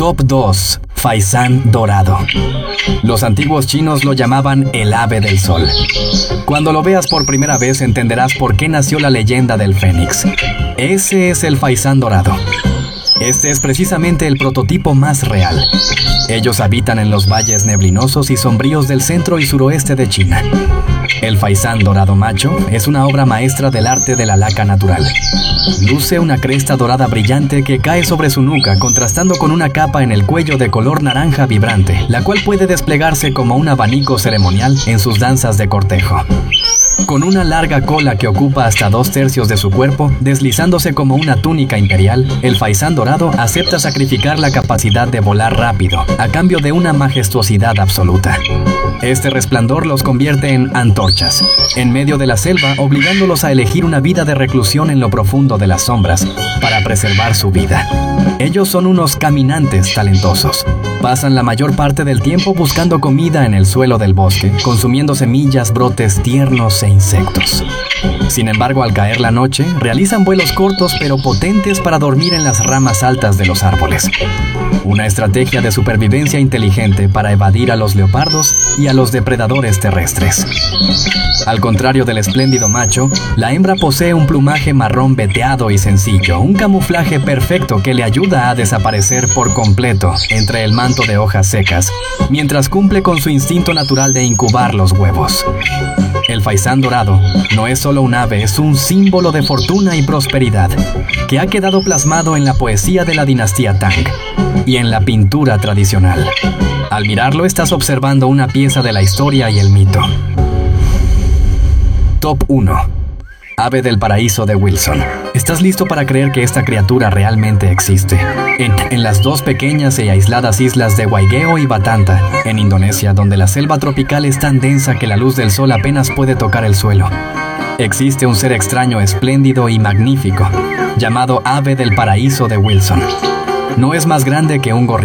Top 2. Faisán dorado. Los antiguos chinos lo llamaban el ave del sol. Cuando lo veas por primera vez entenderás por qué nació la leyenda del fénix. Ese es el faisán dorado. Este es precisamente el prototipo más real. Ellos habitan en los valles neblinosos y sombríos del centro y suroeste de China. El faisán dorado macho es una obra maestra del arte de la laca natural. Luce una cresta dorada brillante que cae sobre su nuca, contrastando con una capa en el cuello de color naranja vibrante, la cual puede desplegarse como un abanico ceremonial en sus danzas de cortejo. Con una larga cola que ocupa hasta 2/3 de su cuerpo, deslizándose como una túnica imperial, el faisán dorado acepta sacrificar la capacidad de volar rápido, a cambio de una majestuosidad absoluta. Este resplandor los convierte en antorchas, en medio de la selva, obligándolos a elegir una vida de reclusión en lo profundo de las sombras, para preservar su vida. Ellos son unos caminantes talentosos. Pasan la mayor parte del tiempo buscando comida en el suelo del bosque, consumiendo semillas, brotes tiernos e insectos. Sin embargo, al caer la noche, realizan vuelos cortos pero potentes para dormir en las ramas altas de los árboles. Una estrategia de supervivencia inteligente para evadir a los leopardos y a los depredadores terrestres. Al contrario del espléndido macho, la hembra posee un plumaje marrón veteado y sencillo, un camuflaje perfecto que le ayuda a desaparecer por completo entre el manto de hojas secas, mientras cumple con su instinto natural de incubar los huevos. El faisán dorado no es solo un ave, es un símbolo de fortuna y prosperidad, que ha quedado plasmado en la poesía de la dinastía Tang y en la pintura tradicional. Al mirarlo estás observando una pieza de la historia y el mito. Top 1. Ave del paraíso de Wilson. ¿Estás listo para creer que esta criatura realmente existe? En las dos pequeñas y aisladas islas de Waigeo y Batanta, en Indonesia, donde la selva tropical es tan densa que la luz del sol apenas puede tocar el suelo, existe un ser extraño, espléndido y magnífico, llamado ave del paraíso de Wilson. No es más grande que un gorrión.